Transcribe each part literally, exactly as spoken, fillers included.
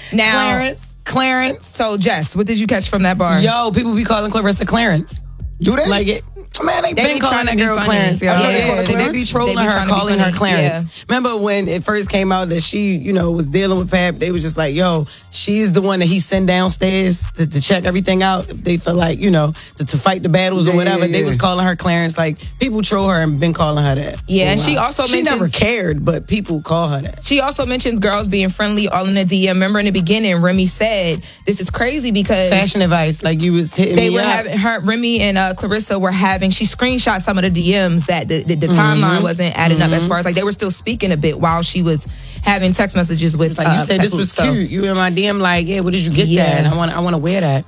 Now, Clarence. Clarence. So, Jess, what did you catch from that bar? Yo, people be calling Clarissa Clarence. Do they? Like it. Man, they, They been be calling trying that to be girl funny. Clarence. Yo. Oh, Yeah, yeah, they, they be be- trolling they be her, trying to be calling her funny. Clarence. Yeah. Remember when it first came out that she, you know, was dealing with Pap? They was just like, yo, she's the one that he sent downstairs to, to check everything out. If they feel like, you know, to, to fight the battles or Yeah, whatever. yeah, They yeah. was calling her Clarence. Like, people troll her and been calling her that. Yeah, for a and she while. also She mentions- never cared, but people call her that. She also mentions girls being friendly all in the D M. Remember in the beginning, Remy said, this is crazy because Fashion advice, like you was hitting they me were up. having her, Remy and uh, Clarissa were having, she screenshot some of the D Ms that the, the, the Mm-hmm. timeline wasn't adding up as far as like they were still speaking a bit while she was having text messages with Like you uh, said, this Pepu. was So, cute. You in my D M like, yeah, where did you get Yeah. that? I want, I want to wear that.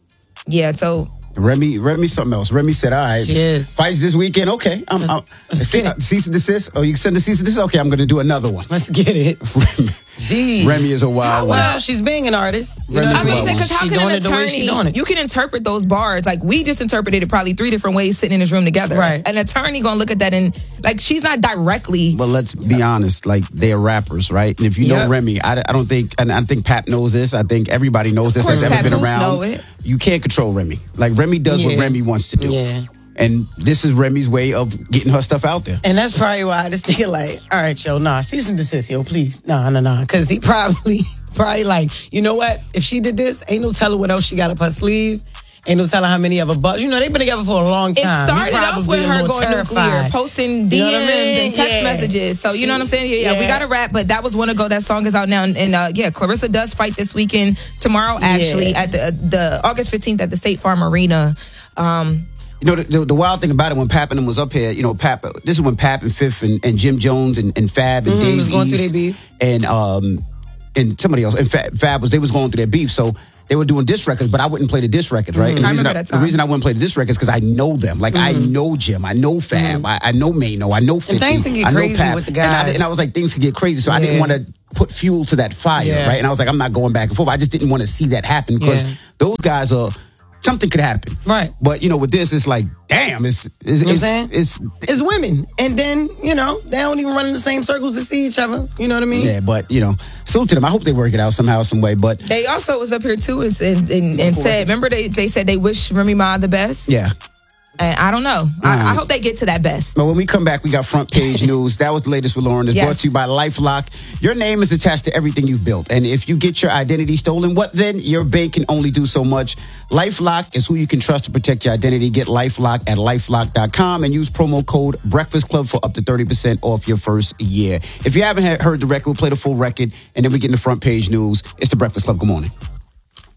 Yeah, so Remy, Remy, something else. Remy said, "All right, Cheers. fights this weekend. Okay, I'm, I'm let's ce- get it. cease and desist. Oh, you send the cease and desist. Okay, I'm going to do another one." Let's get it. Remy, Jeez. Remy is a wild one. Well, she's being an artist. You know Remy's what I I was mean? gonna say, because how She can doing an it the way she doing attorney, it. you can interpret those bars, like we just interpreted it probably three different ways sitting in this room together. Right. An attorney gonna look at that and, like, she's not directly. But let's be honest, like they are rappers, right? And if you know Yep. Remy, I, I don't think, and I think Pap knows this. I think everybody knows this course, that's ever been Papoose around. know it. You can't control Remy. Like Remy does what Yeah. Remy wants to do, Yeah. and this is Remy's way of getting her stuff out there. And that's probably why I just thinking like, all right, yo, nah, cease and desist, yo, please. Nah, nah, nah. Because he probably, probably like, you know what? If she did this, ain't no telling what else she got up her sleeve. Ain't no telling how many of her bucks. You know, they've been together for a long It time. He started off probably with a her little going nuclear, terrified. posting D Ms You know what I mean? and text Yeah. messages. So, you know what I'm saying? Yeah, yeah, we Yeah. got to rap, but that was one ago. That song is out now. And, and uh, yeah, Clarissa does fight this weekend, tomorrow, actually, Yeah. at the, uh, the August fifteenth at the State Farm Arena. Um, You know, the, the, the wild thing about it, when Pap and them was up here, you know, Pap, this is when Pap and Fifth and, and Jim Jones and, and Fab and Mhm, Dave was going through East their beef. and um and somebody else, and Fab, Fab was, they was going through their beef. So they were doing diss records, but I wouldn't play the diss records, right? And the I reason remember that the time. reason I wouldn't play the diss records because I know them. Like, I know Jim, I know Fab, I, I know Mano, I know fifty. things can get I know crazy Pap. with the And I, guys. and I was like, things could get crazy. So I didn't Yeah. want to put fuel to that fire, Yeah. right? And I was like, I'm not going back and forth. I just didn't want to see that happen because Yeah. those guys are, something could happen. Right. But, you know, with this, it's like, damn, it's, it's, You know what I'm it's, saying? it's, It's women. And then, you know, they don't even run in the same circles to see each other. You know what I mean? yeah, but, you know, salute to them. I hope they work it out somehow, some way. But, they also was up here, too, and, and, and, and said, remember they, they said they wish Remy Ma the best? yeah. And I don't know. I, I hope they get to that best. But when we come back, we got front page news. That was the latest with Lauren. It's Yes. brought to you by LifeLock. Your name is attached to everything you've built. And if you get your identity stolen, what then? Your bank can only do so much. LifeLock is who you can trust to protect your identity. Get LifeLock at lifelock dot com and use promo code Breakfast Club for up to thirty percent off your first year. If you haven't heard the record, we'll play the full record, and then we get in the front page news. It's the Breakfast Club. Good morning.